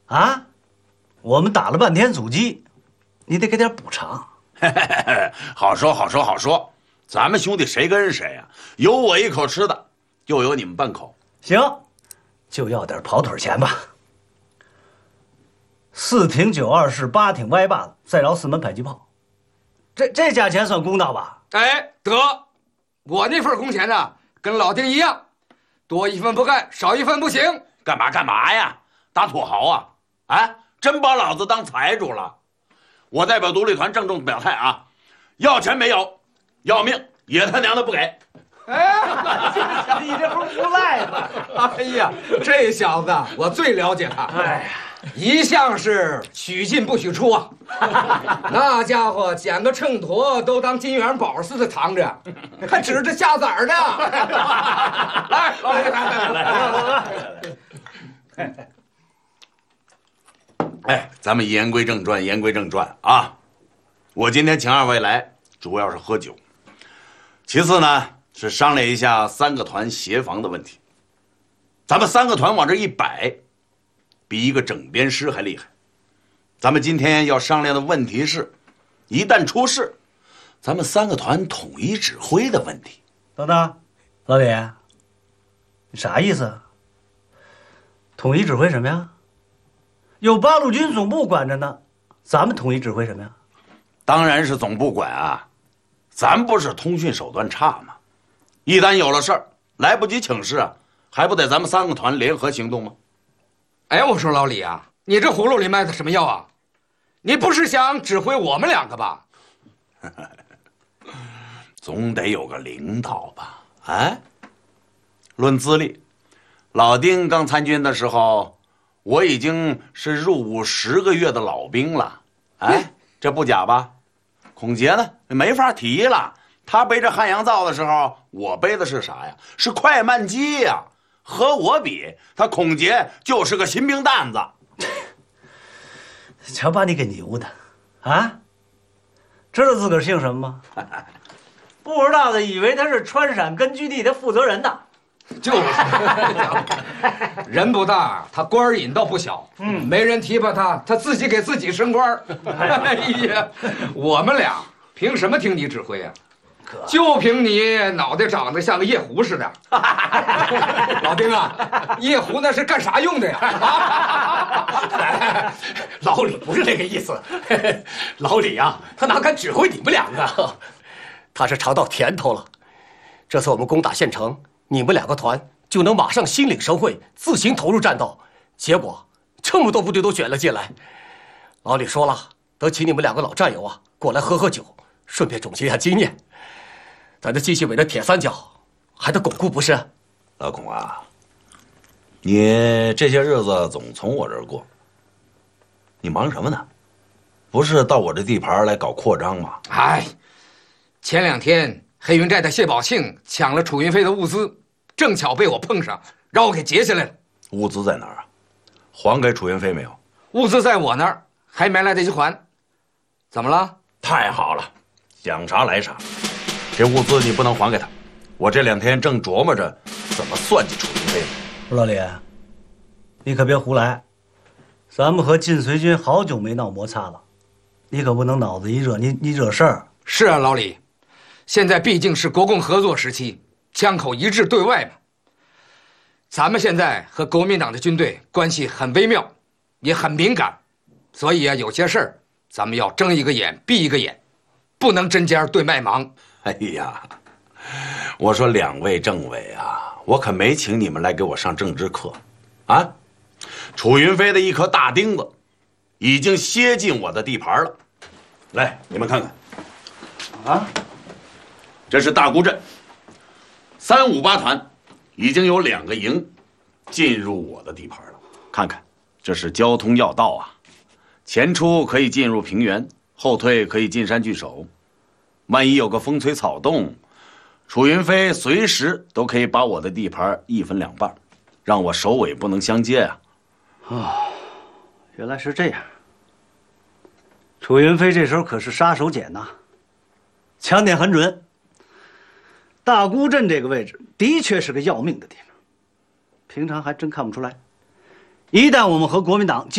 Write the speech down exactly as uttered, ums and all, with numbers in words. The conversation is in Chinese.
啊，我们打了半天阻击，你得给点补偿。 好说好说好说，咱们兄弟谁跟谁呀、啊？有我一口吃的，又有你们半口。 行，就要点跑腿钱吧。四挺九二式，八挺歪把子，再饶四门迫击炮，这这价钱算公道吧？ 哎，得，我那份工钱呢，跟老丁一样，多一分不干，少一分不行。 干嘛干嘛呀？打土豪啊？哎，真把老子当财主了？我代表独立团郑重表态啊，要钱没有，要命也他娘的不给。 哎， 你这不是无赖吗？ 哎呀，这小子我最了解他。哎呀，一向是许进不许出啊。那家伙捡个秤砣都当金元宝似的藏着，还指着下崽儿呢。来，老李，来来来来。 哎，咱们言归正传，言归正传啊！我今天请二位来，主要是喝酒，其次呢是商量一下三个团协防的问题。咱们三个团往这一摆，比一个整编师还厉害。咱们今天要商量的问题是，一旦出事，咱们三个团统一指挥的问题。 等等，老李，你啥意思？统一指挥什么呀？有八路军总部管着呢，咱们统一指挥什么呀？ 当然是总部管啊，咱不是通讯手段差吗？一旦有了事儿，来不及请示啊，还不得咱们三个团联合行动吗？ 哎，我说老李啊，你这葫芦里卖的什么药啊？你不是想指挥我们两个吧？ 总得有个领导吧？哎，论资历，老丁刚参军的时候，我已经是入伍十个月的老兵了。哎，这不假吧？孔杰呢，没法提了。他背着汉阳造的时候，我背的是啥呀？是快慢机呀。和我比，他孔杰就是个新兵蛋子。 瞧把你给牛的，啊！知道自个儿姓什么吗？不知道的以为他是川陕根据地的负责人呢。 就是，人不大，他官儿瘾倒不小。嗯，没人提拔他，他自己给自己升官。哎呀，我们俩凭什么听你指挥呀？就凭你脑袋长得像个夜壶似的。老丁啊，夜壶那是干啥用的呀？ 老李不是这个意思，老李呀，他哪敢指挥你们两个？他是尝到甜头了。这次我们攻打县城，你们两个团就能马上心领神会，自行投入战斗。结果这么多部队都卷了进来。老李说了，得请你们两个老战友啊过来喝喝酒，顺便总结一下经验。咱这纪信委的铁三角还得巩固，不是？ 老孔啊，你这些日子总从我这儿过，你忙什么呢？不是到我这地盘来搞扩张吗？ 哎，前两天黑云寨的谢宝庆抢了楚云飞的物资，正巧被我碰上，让我给截下来了。 物资在哪儿啊？还给楚云飞没有？ 物资在我那儿，还没来得及还。怎么了？ 太好了，想啥来啥。这物资你不能还给他，我这两天正琢磨着怎么算计楚云飞呢。 老李，你可别胡来，咱们和晋绥军好久没闹摩擦了，你可不能脑子一热，你你惹事儿。 是啊，老李，现在毕竟是国共合作时期，枪口一致对外嘛。咱们现在和国民党的军队关系很微妙，也很敏感，所以啊，有些事儿咱们要睁一个眼闭一个眼，不能针尖对麦芒。 哎呀，我说两位政委啊，我可没请你们来给我上政治课，啊！楚云飞的一颗大钉子，已经楔进我的地盘了。来，你们看看，啊，这是大沽镇，三五八团已经有两个营进入我的地盘了。看看，这是交通要道啊，前出可以进入平原，后退可以进山据守。万一有个风吹草动，楚云飞随时都可以把我的地盘一分两半，让我首尾不能相接啊！ 啊，原来是这样。楚云飞这时候可是杀手锏呐，枪点很准。大沽镇这个位置的确是个要命的地方，平常还真看不出来。一旦我们和国民党